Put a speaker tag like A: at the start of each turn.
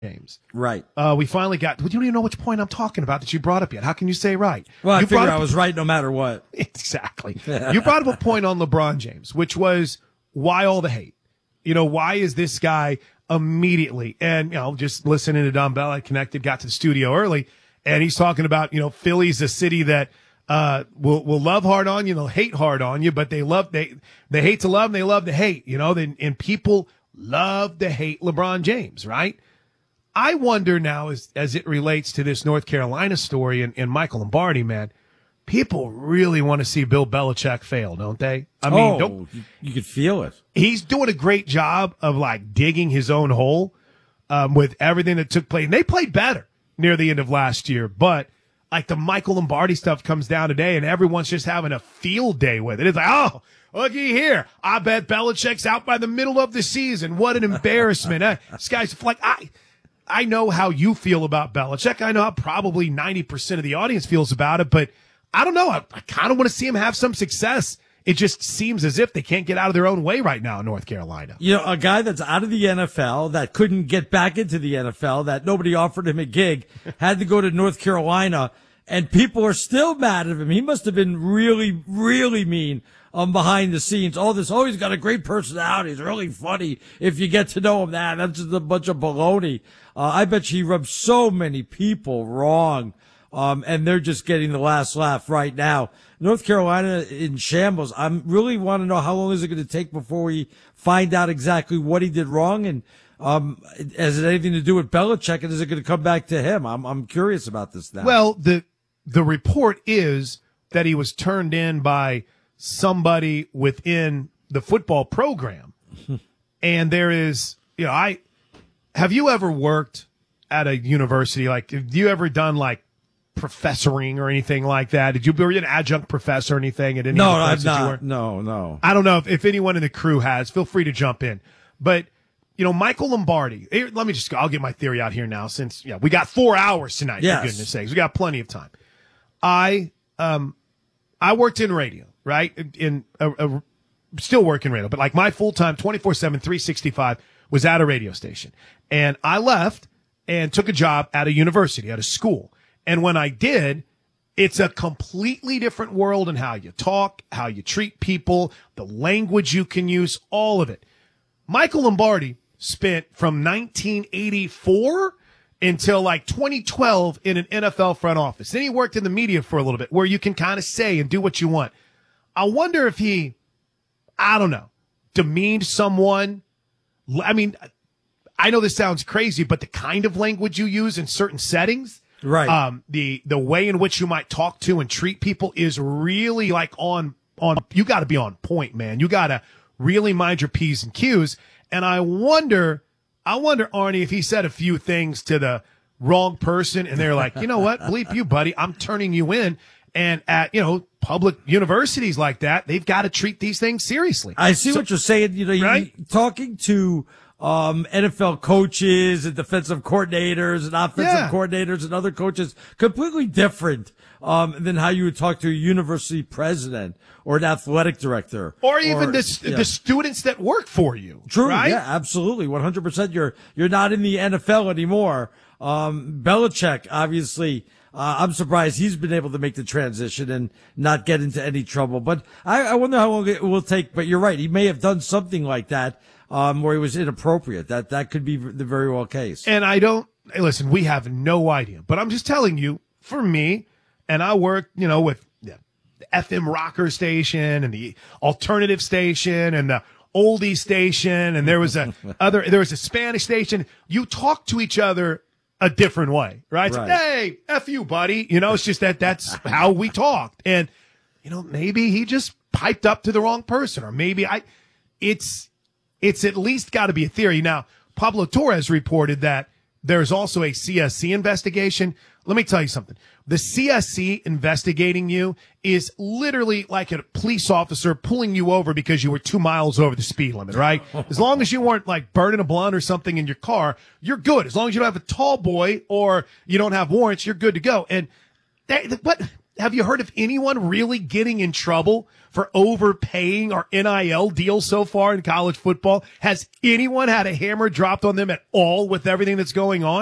A: James.
B: Right.
A: We finally got, you don't even know which point I'm talking about that you brought up yet. How can you say right?
B: Well, I
A: you
B: figured I was right no matter what.
A: Exactly. You brought up a point on LeBron James, which was why all the hate? Why is this guy immediately? And, just listening to Don Bell, I connected, got to the studio early, and he's talking about, Philly's a city that will love hard on you, they'll hate hard on you, but they hate to love and they love to hate, and people love to hate LeBron James, right? I wonder now, as it relates to this North Carolina story and Michael Lombardi, man, people really want to see Bill Belichick fail, don't they? I mean,
B: you could feel it.
A: He's doing a great job of digging his own hole with everything that took place. And they played better near the end of last year, but the Michael Lombardi stuff comes down today, and everyone's just having a field day with it. It's oh, looky here. I bet Belichick's out by the middle of the season. What an embarrassment. This guy's I know how you feel about Belichick. I know how probably 90% of the audience feels about it, but I don't know. I kind of want to see him have some success. It just seems as if they can't get out of their own way right now in North Carolina.
B: A guy that's out of the NFL, that couldn't get back into the NFL, that nobody offered him a gig, had to go to North Carolina, and people are still mad at him. He must have been really, really mean behind the scenes. He's got a great personality. He's really funny if you get to know him. That's just a bunch of baloney. I bet he rubs so many people wrong. And they're just getting the last laugh right now. North Carolina in shambles. I really want to know how long is it going to take before we find out exactly what he did wrong, and has it anything to do with Belichick, and is it going to come back to him? I'm curious about this now.
A: Well, the report is that he was turned in by somebody within the football program, and there is, have you ever worked at a university? Have you ever done professoring or anything like that? Were you an adjunct professor or anything at any?
B: No, I've not. No.
A: I don't know if anyone in the crew has. Feel free to jump in. But Michael Lombardi. I'll get my theory out here now, since we got 4 hours tonight.
B: Yes.
A: For goodness sakes, we got plenty of time. I worked in radio, right? Still work in radio, but my full time 24/7, 365 was at a radio station, and I left and took a job at a university, at a school. And when I did, it's a completely different world in how you talk, how you treat people, the language you can use, all of it. Michael Lombardi spent from 1984 until 2012 in an NFL front office. Then he worked in the media for a little bit, where you can kind of say and do what you want. I wonder if he, demeaned someone. I mean, I know this sounds crazy, but the kind of language you use in certain settings,
B: right?
A: The way in which you might talk to and treat people is really on. You got to be on point, man. You got to really mind your P's and Q's. And I wonder, Arnie, if he said a few things to the wrong person, and they're like, you know what, bleep you, buddy, I'm turning you in. And at, public universities like that, they've got to treat these things seriously.
B: I see what you're saying.
A: Right?
B: Talking to NFL coaches and defensive coordinators and offensive coordinators and other coaches, completely different than how you would talk to a university president or an athletic director,
A: or even the students that work for you.
B: True,
A: right?
B: Yeah, absolutely, 100%. You're not in the NFL anymore. Belichick, obviously. I'm surprised he's been able to make the transition and not get into any trouble. But I wonder how long it will take. But you're right. He may have done something like that, where he was inappropriate. That could be the very well case.
A: And listen, we have no idea, but I'm just telling you, for me, and I work, with the FM rocker station and the alternative station and the oldie station. And there was a Spanish station. You talk to each other a different way, right?
B: Right.
A: Hey, F you, buddy. It's just that's how we talked. And, maybe he just piped up to the wrong person, or maybe it's at least got to be a theory. Now, Pablo Torres reported that there's also a CSC investigation. Let me tell you something. The CSC investigating you is literally like a police officer pulling you over because you were 2 miles over the speed limit, right? As long as you weren't burning a blunt or something in your car, you're good. As long as you don't have a tall boy or you don't have warrants, you're good to go. And have you heard of anyone really getting in trouble for overpaying or NIL deals so far in college football? Has anyone had a hammer dropped on them at all with everything that's going on?